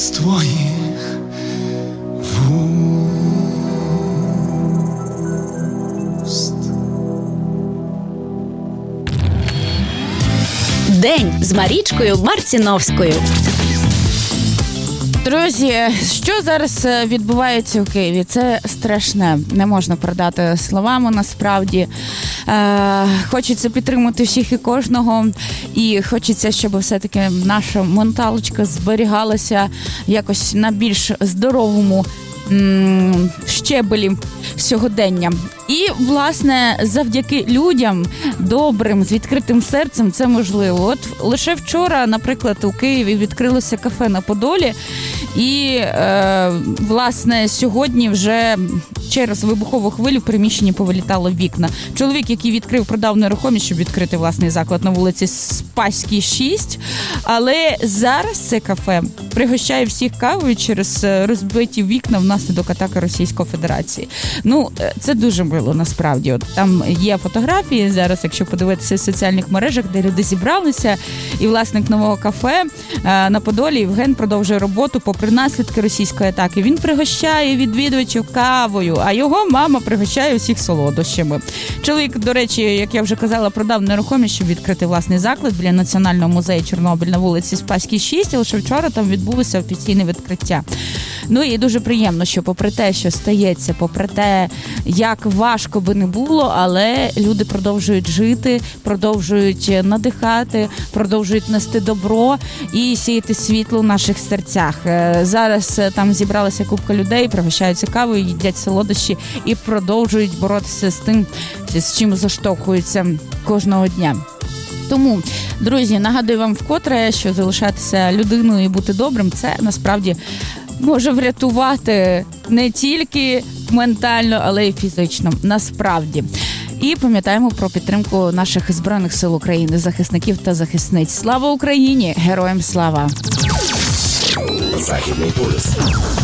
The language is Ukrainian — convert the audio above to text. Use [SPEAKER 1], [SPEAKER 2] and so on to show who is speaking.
[SPEAKER 1] З твоїх вуст.
[SPEAKER 2] День з Марічкою Марціновською.
[SPEAKER 3] Друзі, що зараз відбувається у Києві? Це страшне, не можна передати словами насправді. Хочеться підтримати всіх і кожного, і хочеться, щоб все-таки наша менталочка зберігалася якось на більш здоровому щебелі сьогодення. І, власне, завдяки людям добрим, з відкритим серцем це можливо. От лише вчора, наприклад, у Києві відкрилося кафе на Подолі, і, власне, сьогодні вже через вибухову хвилю в приміщенні повилітало вікна. Чоловік, який відкрив, продав нерухомість, щоб відкрити власний заклад на вулиці Спаській, 6. Але зараз це кафе пригощає всіх кавою через розбиті вікна внаслідок атаки Російської Федерації. Ну, це дуже мило, насправді. От там є фотографії зараз, якщо подивитися в соціальних мережах, де люди зібралися. І власник нового кафе на Подолі Євген продовжує роботу попри наслідки російської атаки. Він пригощає відвідувачів кавою, а його мама пригощає усіх солодощами. Чоловік, до речі, як я вже казала, продав нерухомість, щоб відкрити власний заклад біля Національного музею Чорнобиль на вулиці Спаській, 6, і лише вчора там відбулося офіційне відкриття. Ну і дуже приємно, що попри те, що стається, попри те, як важко би не було, але люди продовжують жити, продовжують надихати, продовжують нести добро і сіяти світло в наших серцях. Зараз там зібралася купка людей, пригощаються кавою, їдять солодощі і продовжують боротися з тим, з чим заштовхуються кожного дня. Тому, друзі, нагадую вам вкотре, що залишатися людиною і бути добрим – це насправді може врятувати не тільки ментально, але й фізично. Насправді. І пам'ятаємо про підтримку наших Збройних сил України, захисників та захисниць. Слава Україні! Героям слава!
[SPEAKER 4] Західний полюс.